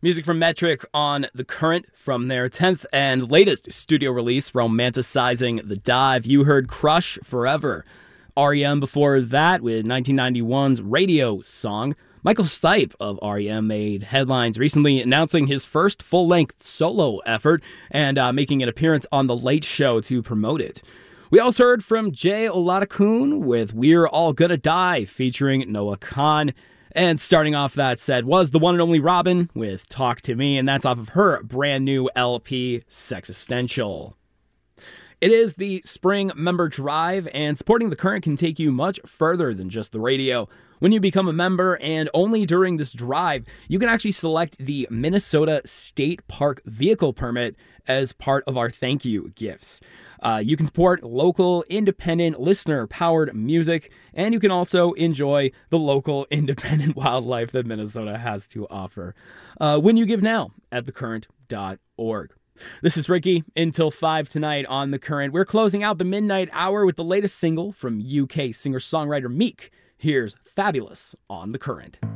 Music from Metric on The Current from their 10th and latest studio release, Romanticizing the Dive. You heard Crush Forever. REM before that with 1991's Radio Song. Michael Stipe of REM made headlines recently announcing his first full-length solo effort and making an appearance on The Late Show to promote it. We also heard from Jay Oladokun with We're All Gonna Die featuring Noah Kahan. And starting off that set was the one and only Robyn with Talk to Me, and that's off of her brand new LP, Sexistential. It is the spring member drive, and supporting The Current can take you much further than just the radio. When you become a member, and only during this drive, you can actually select the Minnesota State Park Vehicle Permit as part of our thank you gifts. You can support local, independent, listener-powered music, and you can also enjoy the local, independent wildlife that Minnesota has to offer when you give now at thecurrent.org. This is Ricky. Until 5 tonight on The Current. We're closing out the midnight hour with the latest single from UK singer-songwriter Meek. Here's Fabulous on The Current.